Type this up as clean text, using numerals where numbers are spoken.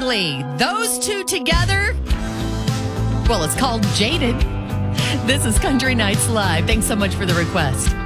Lee. Those two together, well, it's called Jaded. This is Country Nights Live. Thanks so much for the request.